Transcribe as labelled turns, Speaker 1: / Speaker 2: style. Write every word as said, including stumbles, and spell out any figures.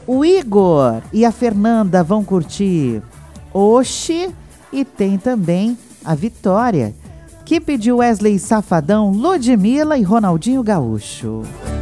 Speaker 1: O Igor e a Fernanda vão curtir Oxi e tem também a Vitória, que pediu Wesley Safadão, Ludmilla e Ronaldinho Gaúcho.